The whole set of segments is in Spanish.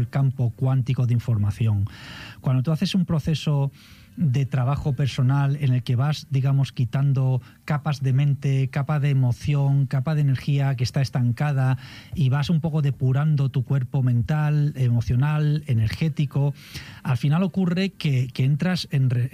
el campo cuántico de información. Cuando tú haces un proceso de trabajo personal en el que vas, digamos, quitando capas de mente, capa de emoción, capa de energía que está estancada, y vas un poco depurando tu cuerpo mental, emocional, energético, al final ocurre que entras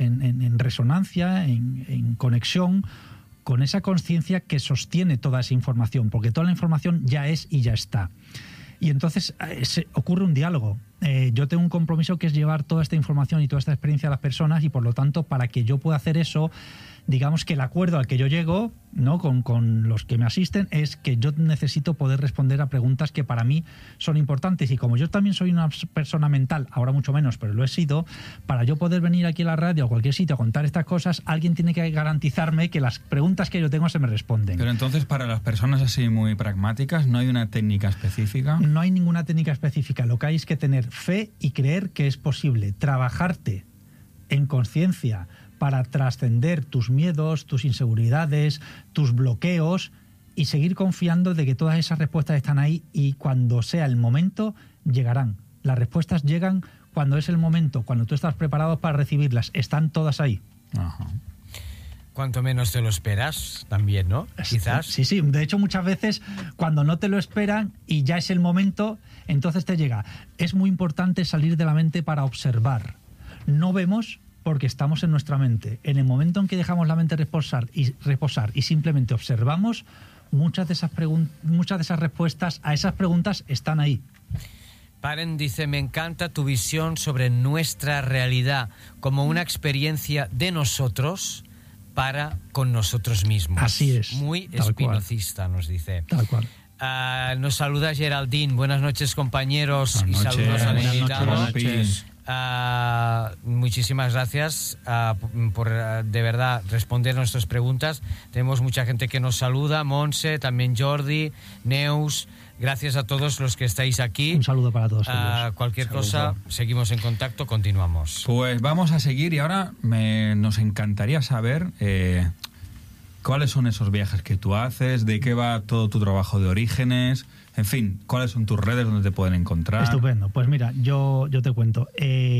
en resonancia, en conexión con esa conciencia que sostiene toda esa información, porque toda la información ya es y ya está. Y entonces ocurre un diálogo. Yo tengo un compromiso que es llevar toda esta información y toda esta experiencia a las personas, y por lo tanto, para que yo pueda hacer eso, digamos que el acuerdo al que yo llego, ¿no?, con los que me asisten, es que yo necesito poder responder a preguntas que para mí son importantes. Y como yo también soy una persona mental, ahora mucho menos, pero lo he sido, para yo poder venir aquí a la radio o a cualquier sitio a contar estas cosas, alguien tiene que garantizarme que las preguntas que yo tengo se me responden. Pero entonces, para las personas así muy pragmáticas, ¿no hay una técnica específica? No hay ninguna técnica específica. Lo que hay es que tener fe y creer que es posible trabajarte en conciencia para trascender tus miedos, tus inseguridades, tus bloqueos, y seguir confiando de que todas esas respuestas están ahí, y cuando sea el momento llegarán. Las respuestas llegan cuando es el momento, cuando tú estás preparado para recibirlas. Están todas ahí. Ajá. Cuanto menos te lo esperas también, ¿no? Quizás. Sí. De hecho, muchas veces cuando no te lo esperan y ya es el momento, entonces te llega. Es muy importante salir de la mente para observar. No vemos porque estamos en nuestra mente. En el momento en que dejamos la mente reposar y simplemente observamos, muchas de esas respuestas a esas preguntas están ahí. Paren dice: me encanta tu visión sobre nuestra realidad como una experiencia de nosotros para con nosotros mismos. Así es. Muy espinocista, nos dice. Tal cual. Nos saluda Geraldine. Buenas noches, compañeros. Buenas noches. Y saludos al Buenas invitado. noches. Muchísimas gracias por de verdad responder nuestras preguntas. Tenemos mucha gente que nos saluda: Monse, también Jordi, Neus. Gracias a todos los que estáis aquí. Un saludo para todos. Cualquier cosa, seguimos en contacto, continuamos. Pues vamos a seguir, y ahora nos encantaría saber cuáles son esos viajes que tú haces, de qué va todo tu trabajo de Orígenes. En fin, ¿cuáles son tus redes donde te pueden encontrar? Estupendo. Pues mira, yo te cuento.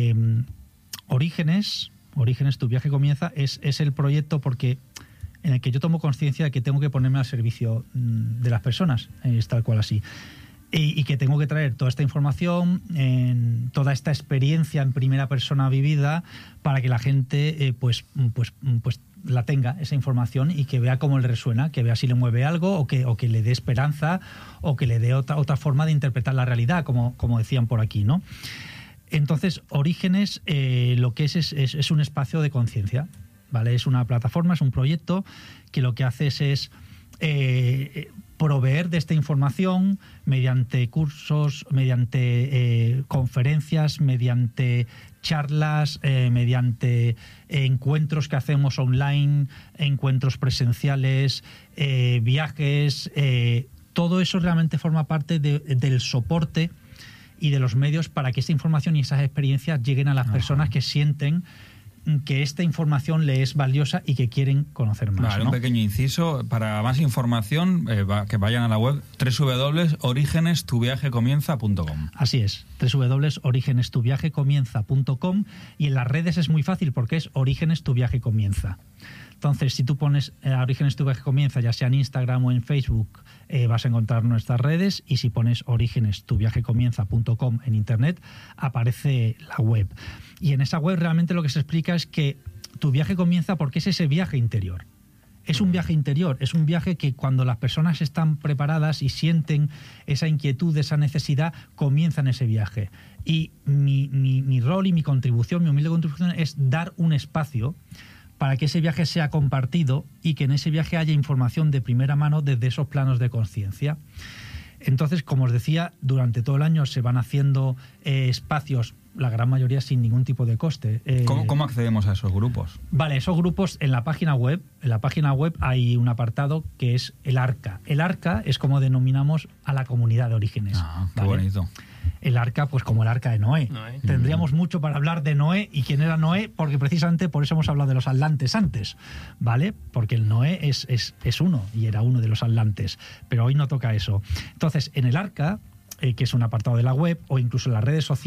Orígenes, tu viaje comienza, es el proyecto en el que yo tomo conciencia de que tengo que ponerme al servicio de las personas, es tal cual así. Y que tengo que traer toda esta información, toda esta experiencia en primera persona vivida, para que la gente pues la tenga, esa información, y que vea cómo le resuena, que vea si le mueve algo, o que le dé esperanza, o que le dé otra forma de interpretar la realidad, como decían por aquí, ¿no? Entonces, Orígenes lo que es un espacio de conciencia, ¿vale? Es una plataforma, es un proyecto que lo que hace es proveer de esta información mediante cursos, mediante conferencias, mediante charlas, mediante encuentros que hacemos online, encuentros presenciales, viajes. Todo eso realmente forma parte del soporte y de los medios para que esta información y esas experiencias lleguen a las personas que sienten que esta información le es valiosa y que quieren conocer más. Vale, ¿no? Un pequeño inciso. Para más información, que vayan a la web www.origenestuviajecomienza.com. Así es, www.origenestuviajecomienza.com, y en las redes es muy fácil porque es Orígenes tu viaje comienza. Entonces, si tú pones Orígenes tu viaje comienza, ya sea en Instagram o en Facebook, vas a encontrar nuestras redes, y si pones origenestuviajecomienza.com en internet, aparece la web. Y en esa web realmente lo que se explica es que tu viaje comienza porque es ese viaje interior. Es un viaje interior, es un viaje que cuando las personas están preparadas y sienten esa inquietud, esa necesidad, comienzan ese viaje. Y mi rol y mi contribución, mi humilde contribución, es dar un espacio para que ese viaje sea compartido y que en ese viaje haya información de primera mano desde esos planos de conciencia. Entonces, como os decía, durante todo el año se van haciendo espacios, la gran mayoría sin ningún tipo de coste. ¿Cómo accedemos a esos grupos? Vale, esos grupos en la página web. En la página web hay un apartado que es el Arca. El Arca es como denominamos a la comunidad de Orígenes. Qué bonito. El Arca, pues como el Arca de Noé. Tendríamos mucho para hablar de Noé y quién era Noé, porque precisamente por eso hemos hablado de los atlantes antes, ¿vale? Porque el Noé es uno, y era uno de los atlantes, pero hoy no toca eso. Entonces, en el Arca que es un apartado de la web, o incluso en las redes sociales.